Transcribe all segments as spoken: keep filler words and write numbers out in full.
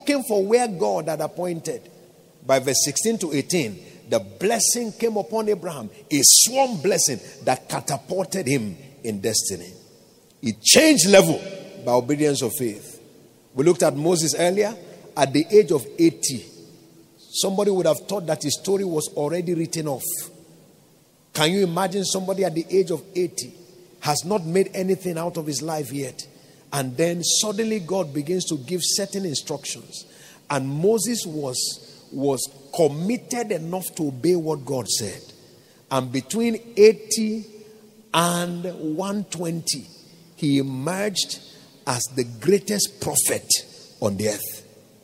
Came for where God had appointed. By verse sixteen to eighteen, the blessing came upon Abraham, a sworn blessing that catapulted him in destiny. He changed level by obedience of faith. We looked at Moses earlier. At the age of eighty, somebody would have thought that his story was already written off. Can you imagine somebody at the age of eighty has not made anything out of his life yet, and then suddenly God begins to give certain instructions, and Moses was was committed enough to obey what God said, and between eighty and one twenty he emerged as the greatest prophet on the earth.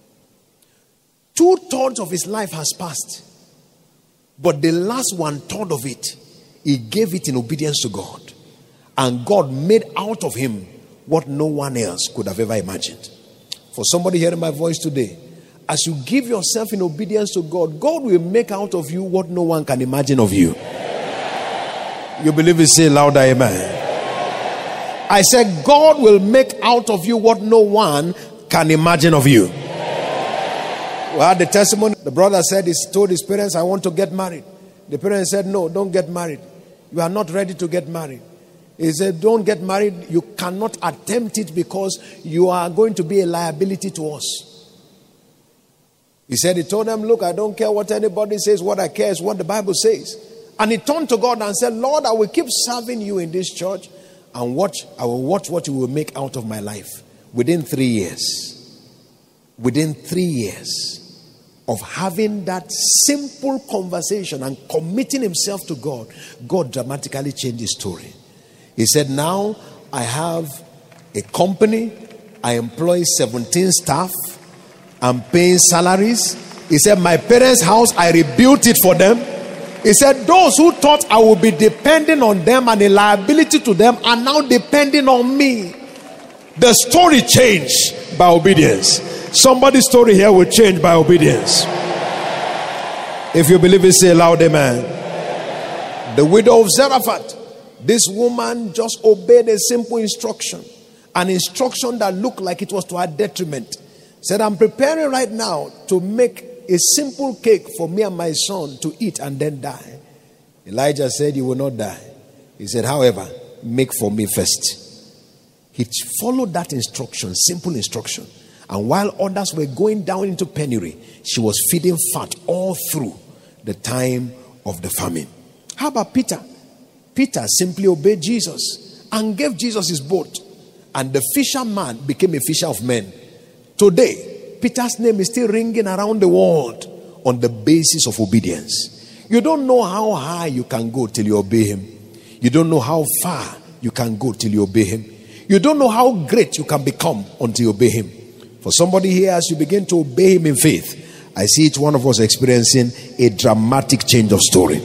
Two-thirds of his life has passed, but the last one-third of it, he gave it in obedience to God. And God made out of him what no one else could have ever imagined. For somebody hearing my voice today, as you give yourself in obedience to God, God will make out of you what no one can imagine of you. You believe it? Say louder, amen. I said, God will make out of you what no one can imagine of you. We had the testimony. The brother said, he told his parents, I want to get married. The parents said, no, don't get married. You are not ready to get married. He said, don't get married. You cannot attempt it because you are going to be a liability to us. He said, he told them, look, I don't care what anybody says. What I care is what the Bible says. And he turned to God and said, Lord, I will keep serving you in this church and watch, I will watch what you will make out of my life. Within three years, within three years of having that simple conversation and committing himself to God, God dramatically changed his story. He said, now I have a company. I employ seventeen staff. I'm paying salaries. He said, my parents' house, I rebuilt it for them. He said, those who thought I would be depending on them and a liability to them are now depending on me. The story changed by obedience. Somebody's story here will change by obedience. If you believe it, say loud amen. The widow of Zarephath. This woman just obeyed a simple instruction. An instruction that looked like it was to her detriment. Said, I'm preparing right now to make a simple cake for me and my son to eat and then die. Elijah said, you will not die. He said, however, make for me first. He followed that instruction, simple instruction. And while others were going down into penury, she was feeding fat all through the time of the famine. How about Peter? Peter simply obeyed Jesus and gave Jesus his boat. And the fisherman became a fisher of men. Today, Peter's name is still ringing around the world on the basis of obedience. You don't know how high you can go till you obey him. You don't know how far you can go till you obey him. You don't know how great you can become until you obey him. For somebody here, as you begin to obey him in faith, I see each one of us experiencing a dramatic change of story.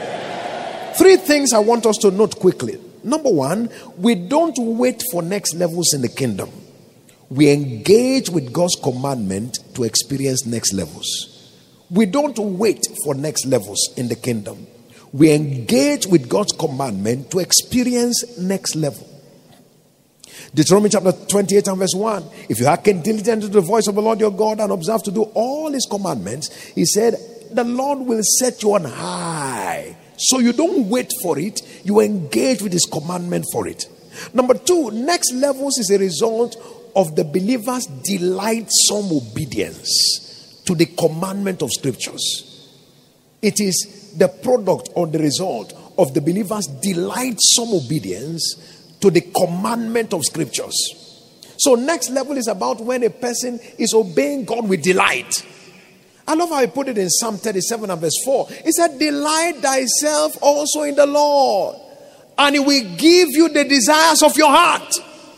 Three things I want us to note quickly. Number one, we don't wait for next levels in the kingdom. We engage with God's commandment to experience next levels. We don't wait for next levels in the kingdom. We engage with God's commandment to experience next level. Deuteronomy chapter twenty-eight and verse one. If you hearken diligently to the voice of the Lord your God and observe to do all his commandments, he said, the Lord will set you on high. So you don't wait for it. You engage with his commandment for it. Number two, next levels is a result of the believer's delightsome obedience to the commandment of scriptures. It is the product or the result of the believer's delightsome obedience to the commandment of scriptures. So next level is about when a person is obeying God with delight. I love how he put it in Psalm thirty-seven and verse four. He said, delight thyself also in the Lord, and he will give you the desires of your heart.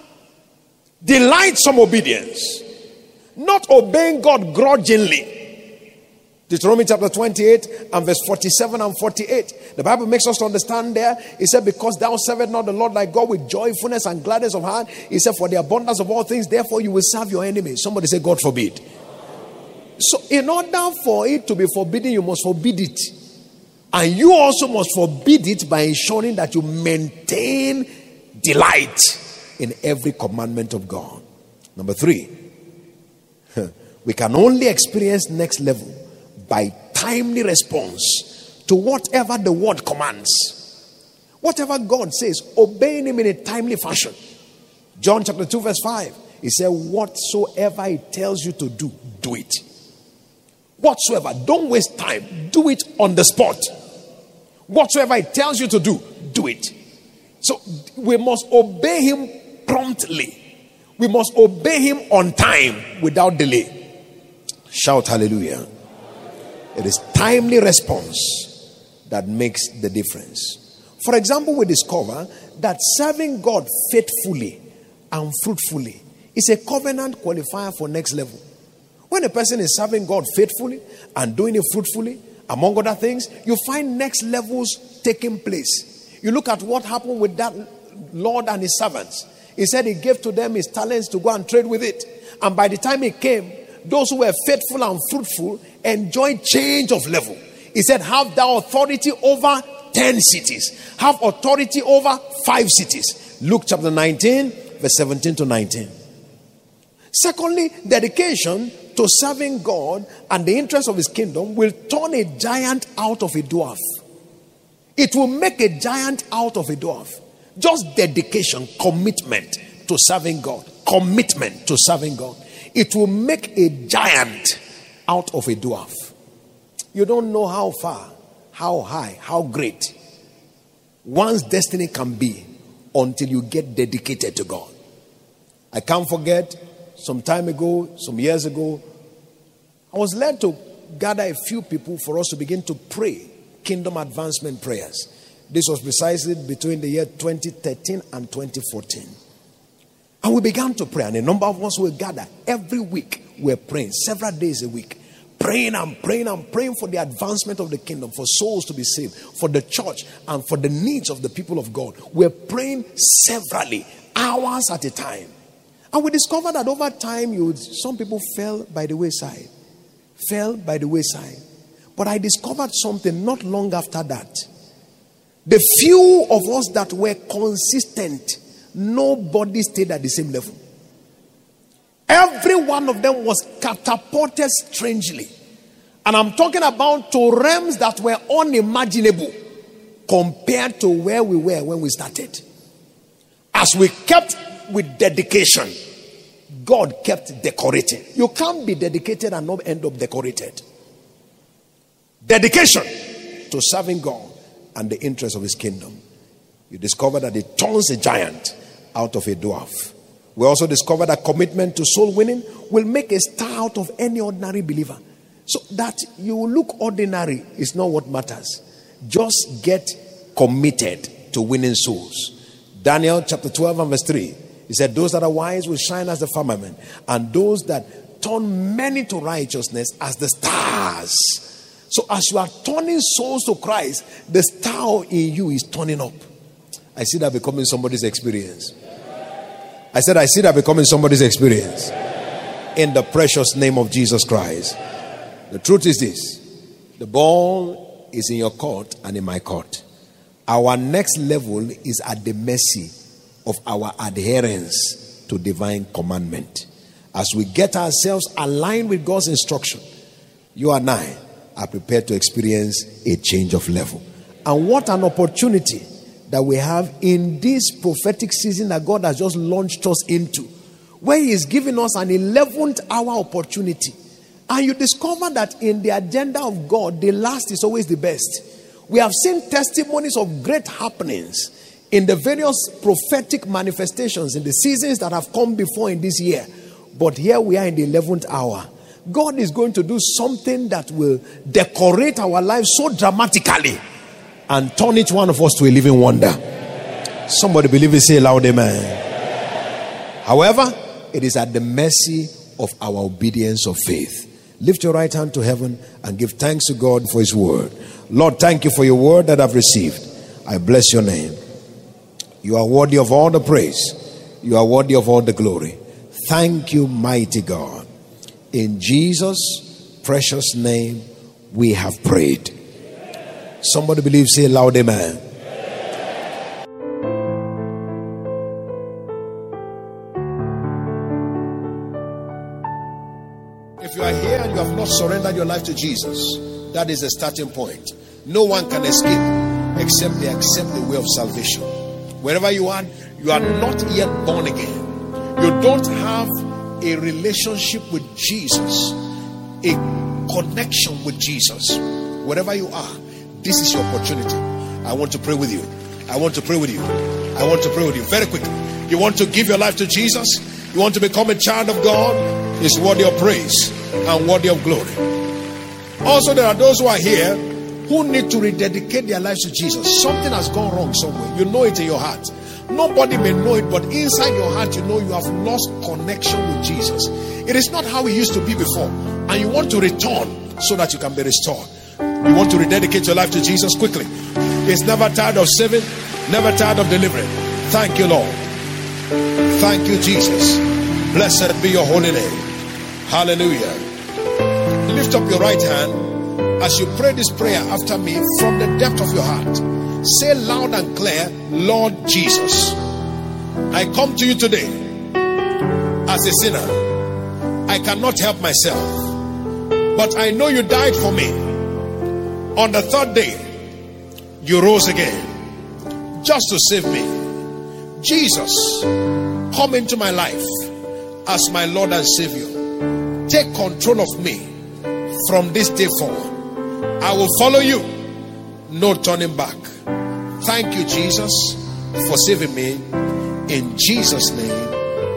Delightsome obedience. Not obeying God grudgingly. Deuteronomy chapter twenty-eight and verse forty-seven and forty-eight. The Bible makes us to understand there. He said, because thou servest not the Lord thy God with joyfulness and gladness of heart. He said, for the abundance of all things, therefore you will serve your enemies. Somebody say, God forbid. So in order for it to be forbidden, you must forbid it. And you also must forbid it by ensuring that you maintain delight in every commandment of God. Number three, We can only experience next level by timely response to whatever the word commands. Whatever God says, obeying him in a timely fashion. John chapter two verse five. He said, whatsoever he tells you to do, do it. Whatsoever. Don't waste time. Do it on the spot. Whatsoever he tells you to do, do it. So we must obey him promptly. We must obey him on time without delay. Shout hallelujah. It is timely response that makes the difference. For example, we discover that serving God faithfully and fruitfully is a covenant qualifier for next level. When a person is serving God faithfully and doing it fruitfully, among other things, you find next levels taking place. You look at what happened with that Lord and his servants. He said he gave to them his talents to go and trade with it. And by the time he came, those who were faithful and fruitful enjoyed change of level. He said, have thou authority over ten cities. Have authority over five cities. Luke chapter nineteen, verse seventeen to nineteen. Secondly, dedication to serving God and the interest of his kingdom will turn a giant out of a dwarf. It will make a giant out of a dwarf. Just dedication, commitment to serving God. Commitment to serving God. It will make a giant out of a dwarf. You don't know how far, how high, how great one's destiny can be until you get dedicated to God. I can't forget, some time ago, some years ago, I was led to gather a few people for us to begin to pray kingdom advancement prayers. This was precisely between the year twenty thirteen and twenty fourteen. And we began to pray, and a number of us will gather every week. We're praying several days a week, praying and praying and praying for the advancement of the kingdom, for souls to be saved, for the church, and for the needs of the people of God. We're praying severally, hours at a time. And we discovered that over time, you would, some people fell by the wayside. Fell by the wayside. But I discovered something not long after that. The few of us that were consistent, nobody stayed at the same level. Every one of them was catapulted strangely. And I'm talking about to realms that were unimaginable compared to where we were when we started. As we kept with dedication, God kept decorating. You can't be dedicated and not end up decorated. Dedication to serving God and the interest of his kingdom. You discover that it turns a giant out of a dwarf. We also discover that commitment to soul winning will make a star out of any ordinary believer. So that you look ordinary is not what matters. Just get committed to winning souls. Daniel chapter twelve and verse three. He said, those that are wise will shine as the firmament, and those that turn many to righteousness as the stars. So as you are turning souls to Christ, the star in you is turning up. I see that becoming somebody's experience. I said, I see that becoming somebody's experience. In the precious name of Jesus Christ. The truth is this. The ball is in your court and in my court. Our next level is at the mercy of our adherence to divine commandment. As we get ourselves aligned with God's instruction, you and I are prepared to experience a change of level. And what an opportunity that we have in this prophetic season that God has just launched us into, where he is giving us an eleventh hour opportunity. And you discover that in the agenda of God, the last is always the best. We have seen testimonies of great happenings in the various prophetic manifestations in the seasons that have come before in this year. But here we are in the eleventh hour. God is going to do something that will decorate our lives so dramatically and turn each one of us to a living wonder. Somebody believe it, say loud amen. However, it is at the mercy of our obedience of faith. Lift your right hand to heaven and give thanks to God for his word. Lord, thank you for your word that I've received. I bless your name. You are worthy of all the praise. You are worthy of all the glory. Thank you, mighty God. In Jesus' precious name, we have prayed. Somebody believe, say loud amen. If here and you have not surrendered your life to Jesus, that is the starting point. No one can escape except they accept the way of salvation. Wherever you are, you are not yet born again. You don't have a relationship with Jesus, a connection with Jesus. Wherever you are, this is your opportunity. I want to pray with you. I want to pray with you. I want to pray with you. Very quickly. You want to give your life to Jesus? You want to become a child of God? It's worthy of praise and worthy of glory. Also, there are those who are here who need to rededicate their lives to Jesus. Something has gone wrong somewhere. You know it in your heart. Nobody may know it, but inside your heart, you know you have lost connection with Jesus. It is not how it used to be before. And you want to return so that you can be restored. You want to rededicate your life to Jesus quickly. He's never tired of saving, never tired of delivering. Thank you, Lord. Thank you, Jesus. Blessed be your holy name. Hallelujah. Lift up your right hand as you pray this prayer after me from the depth of your heart. Say loud and clear, Lord Jesus, I come to you today as a sinner. I cannot help myself, but I know you died for me. On the third day, you rose again just to save me. Jesus, come into my life as my Lord and Savior. Take control of me from this day forward. I will follow you, no turning back. Thank you, Jesus, for saving me. In Jesus' name,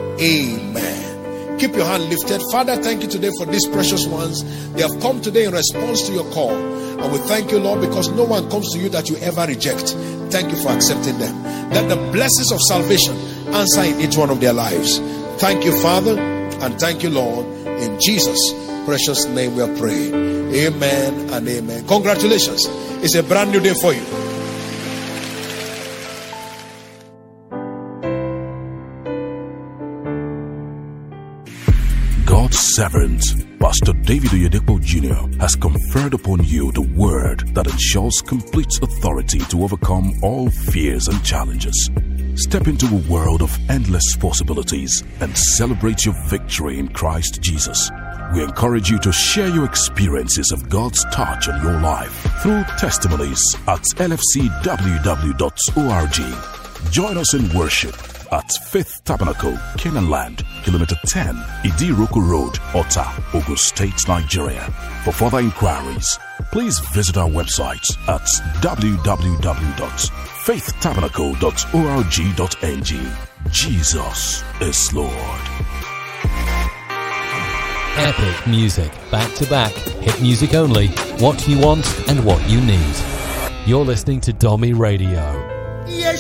amen. Keep your hand lifted. Father, thank you today for these precious ones. They have come today in response to your call. And we thank you, Lord, because no one comes to you that you ever reject. Thank you for accepting them. Let the blessings of salvation answer in each one of their lives. Thank you, Father, and thank you, Lord. In Jesus' precious name we are praying. Amen and amen. Congratulations. It's a brand new day for you. God's servant, Pastor David Oyedepo Junior, has conferred upon you the word that ensures complete authority to overcome all fears and challenges. Step into a world of endless possibilities and celebrate your victory in Christ Jesus. We encourage you to share your experiences of God's touch on your life through testimonies at l f c w w dot org. Join us in worship at Faith Tabernacle, Canaan Land, Kilometer ten, Idiroko Road, Ota, Ogun State, Nigeria. For further inquiries, please visit our website at w w w dot faith tabernacle dot org dot n g. Jesus is Lord. Epic music, back to back, hit music only, what you want and what you need. You're listening to Domi Radio. Yeshua